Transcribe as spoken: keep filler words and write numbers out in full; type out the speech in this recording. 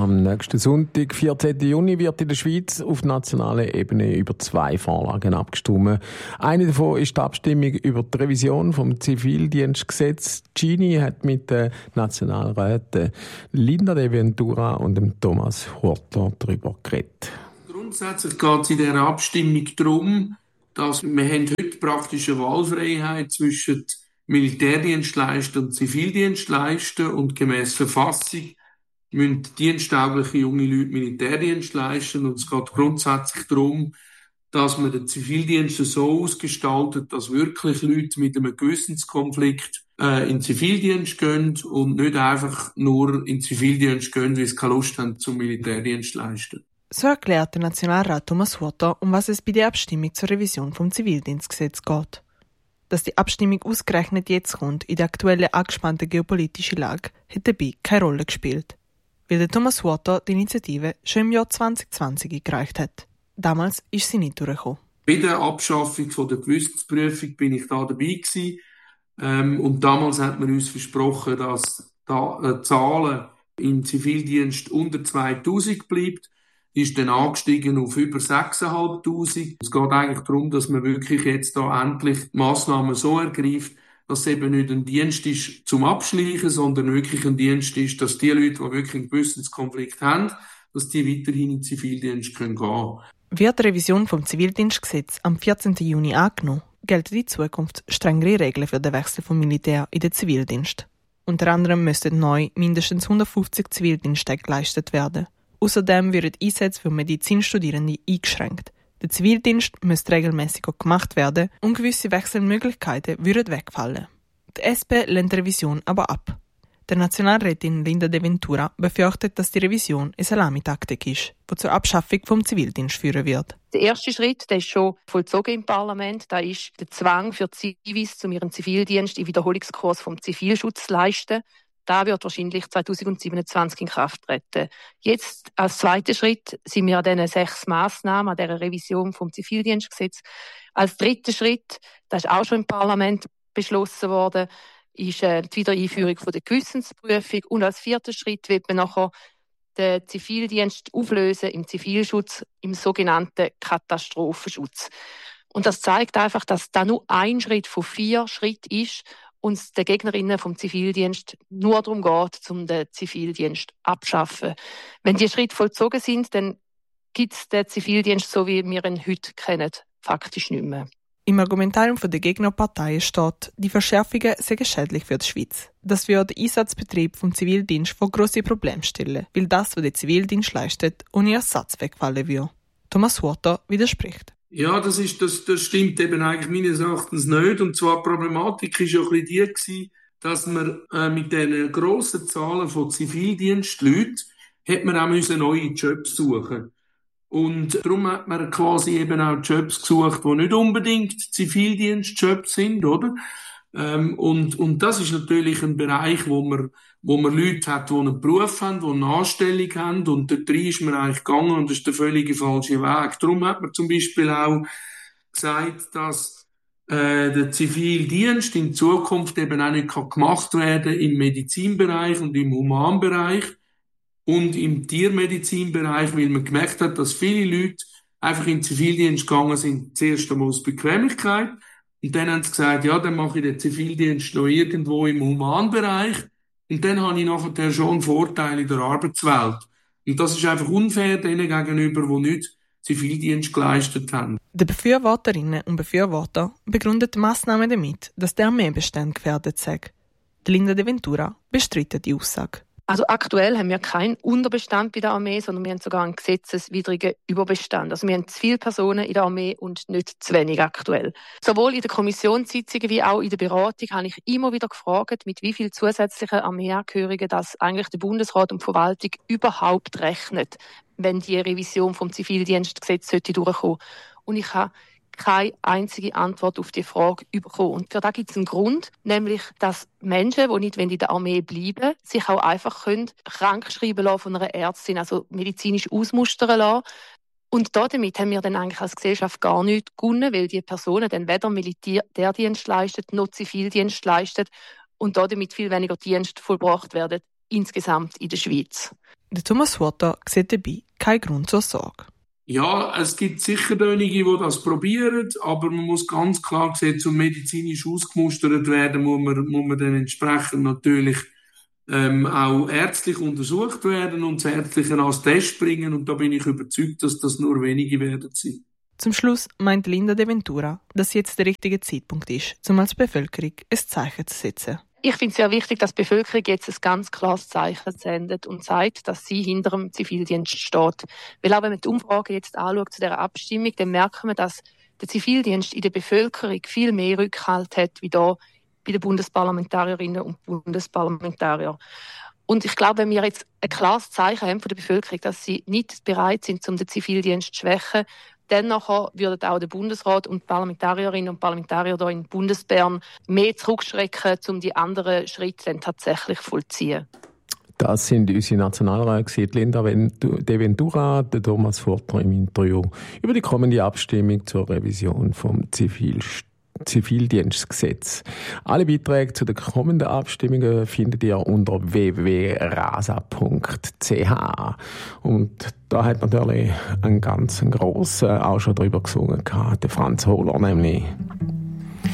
Am nächsten Sonntag, vierzehnten Juni, wird in der Schweiz auf nationaler Ebene über zwei Vorlagen abgestimmt. Eine davon ist die Abstimmung über die Revision vom Zivildienstgesetz. Gini hat mit den Nationalräten Linda De Ventura und dem Thomas Hurtler darüber geredet. Grundsätzlich geht es in dieser Abstimmung darum, dass wir haben heute praktisch eine Wahlfreiheit zwischen Militärdienstleister und Zivildienstleister und gemäss Verfassung müssen diensttaugliche junge Leute Militärdienst leisten. Und es geht grundsätzlich darum, dass man den Zivildienst so ausgestaltet, dass wirklich Leute mit einem Gewissenskonflikt äh, in den Zivildienst gehen und nicht einfach nur in den Zivildienst gehen, weil sie keine Lust haben zum Militärdienst leisten. So erklärt der Nationalrat Thomas Hurtler, um was es bei der Abstimmung zur Revision vom Zivildienstgesetz geht. Dass die Abstimmung ausgerechnet jetzt kommt, in der aktuellen angespannten geopolitischen Lage, hat dabei keine Rolle gespielt. Weil der Thomas Hurtler die Initiative schon im Jahr zwanzig zwanzig eingereicht hat. Damals ist sie nicht durchgekommen. Bei der Abschaffung von der Gewissensprüfung bin ich da dabei gewesen. Ähm, und damals hat man uns versprochen, dass da äh, Zahlen im Zivildienst unter zweitausend bleibt. Die ist dann angestiegen auf über sechstausendfünfhundert. Es geht eigentlich darum, dass man wirklich jetzt da endlich Massnahmen so ergreift, dass es eben nicht ein Dienst ist zum Abschleichen, sondern wirklich ein Dienst ist, dass die Leute, die wirklich einen Gewissenskonflikt haben, dass die weiterhin in den Zivildienst gehen können. Wird die Revision vom Zivildienstgesetz am vierzehnten Juni angenommen, gelten in Zukunft strengere Regeln für den Wechsel vom Militär in den Zivildienst. Unter anderem müssten neu mindestens hundertfünfzig Zivildiensttage geleistet werden. Außerdem werden Einsätze für Medizinstudierende eingeschränkt. Der Zivildienst müsste regelmäßig gemacht werden und gewisse Wechselmöglichkeiten würden wegfallen. Die S P lehnt die Revision aber ab. Der Nationalrätin Linda De Ventura befürchtet, dass die Revision eine Salamitaktik ist, die zur Abschaffung vom Zivildienst führen wird. Der erste Schritt, der ist schon vollzogen im Parlament. Da ist der Zwang für Zivis, um ihren Zivildienst im Wiederholungskurs vom Zivilschutz zu leisten. Da wird wahrscheinlich zweitausendsiebenundzwanzig in Kraft treten. Jetzt, als zweiter Schritt, sind wir an diesen sechs Massnahmen, an dieser Revision vom Zivildienstgesetz. Als dritter Schritt, das ist auch schon im Parlament beschlossen worden, ist äh, die Wiedereinführung von der Gewissensprüfung. Und als vierter Schritt wird man nachher den Zivildienst auflösen im Zivilschutz, im sogenannten Katastrophenschutz. Und das zeigt einfach, dass da nur ein Schritt von vier Schritten ist, uns den Gegnerinnen vom Zivildienst nur darum geht, um den Zivildienst abschaffen. Wenn die Schritte vollzogen sind, dann gibt es den Zivildienst, so wie wir ihn heute kennen, faktisch nicht mehr. Im Argumentarium der Gegnerparteien steht, die Verschärfungen seien schädlich für die Schweiz. Das würde den Einsatzbetrieb vom Zivildienst vor grosse Probleme stellen, weil das, was der Zivildienst leistet, ohne Ersatz wegfallen würde. Thomas Hurtler widerspricht. Ja, das, ist, das, das stimmt eben eigentlich meines Erachtens nicht. Und zwar die Problematik war ja ein bisschen die gewesen, dass man äh, mit diesen grossen Zahlen von Zivildienstleuten hat man auch müssen neue Jobs suchen. Und darum hat man quasi eben auch Jobs gesucht, die nicht unbedingt Zivildienstjobs sind, oder? Ähm, und, und das ist natürlich ein Bereich, wo man, wo man Leute hat, die einen Beruf haben, die eine Anstellung haben, und dort rein ist man eigentlich gegangen, und das ist der völlig falsche Weg. Darum hat man zum Beispiel auch gesagt, dass äh, der Zivildienst in Zukunft eben auch nicht kann gemacht werden im Medizinbereich und im Humanbereich und im Tiermedizinbereich, weil man gemerkt hat, dass viele Leute einfach in den Zivildienst gegangen sind, zuerst einmal aus Bequemlichkeit. Und dann haben sie gesagt, ja, dann mache ich den Zivildienst noch irgendwo im Humanbereich. Und dann habe ich nachher schon einen Vorteil in der Arbeitswelt. Und das ist einfach unfair denen gegenüber, die nicht Zivildienst geleistet haben. Die Befürworterinnen und Befürworter begründen die Massnahmen damit, dass der Armeebestand gefährdet sei. Linda De Ventura bestreitet die Aussage. Also aktuell haben wir keinen Unterbestand bei der Armee, sondern wir haben sogar einen gesetzeswidrigen Überbestand. Also wir haben zu viele Personen in der Armee und nicht zu wenig aktuell. Sowohl in den Kommissionssitzungen wie auch in der Beratung habe ich immer wieder gefragt, mit wie vielen zusätzlichen Armeeangehörigen das eigentlich der Bundesrat und die Verwaltung überhaupt rechnet, wenn die Revision vom Zivildienstgesetz sollte durchkommen. Und ich habe keine einzige Antwort auf die Frage bekommen. Und für das gibt es einen Grund, nämlich, dass Menschen, die nicht in der Armee bleiben, sich auch einfach können krank schreiben lassen von einer Ärztin, also medizinisch ausmustern lassen. Und damit haben wir dann eigentlich als Gesellschaft gar nichts gewonnen, weil die Personen dann weder Militärdienst leisten, noch Zivildienst leisten und damit viel weniger Dienst vollbracht werden insgesamt in der Schweiz. Der Thomas Huerta sieht dabei keinen Grund zur Sorge. Ja, es gibt sicher einige, die das probieren, aber man muss ganz klar sehen, zum medizinisch ausgemustert werden, muss man, muss man dann entsprechend natürlich ähm, auch ärztlich untersucht werden und das Ärztliche als Test bringen. Und da bin ich überzeugt, dass das nur wenige werden sein. Zum Schluss meint Linda De Ventura, dass jetzt der richtige Zeitpunkt ist, um als Bevölkerung ein Zeichen zu setzen. Ich finde es sehr wichtig, dass die Bevölkerung jetzt ein ganz klares Zeichen sendet und sagt, dass sie hinter dem Zivildienst steht. Weil auch wenn man die Umfrage jetzt anschaut zu dieser Abstimmung, dann merkt man, dass der Zivildienst in der Bevölkerung viel mehr Rückhalt hat, wie da bei den Bundesparlamentarierinnen und Bundesparlamentariern. Und ich glaube, wenn wir jetzt ein klares Zeichen haben von der Bevölkerung, dass sie nicht bereit sind, um den Zivildienst zu schwächen, dann nachher würden auch der Bundesrat und die Parlamentarierinnen und Parlamentarier hier in Bundesbern mehr zurückschrecken, um die anderen Schritte dann tatsächlich vollziehen. Das sind unsere Nationalräte, Linda De Ventura, der Thomas Huerta im Interview über die kommende Abstimmung zur Revision vom Zivildienst. Zivildienstgesetz. Alle Beiträge zu den kommenden Abstimmungen findet ihr unter w w w punkt rasa punkt c h. Und da hat natürlich einen ganz grossen auch schon drüber gesungen, der Franz Hohler nämlich.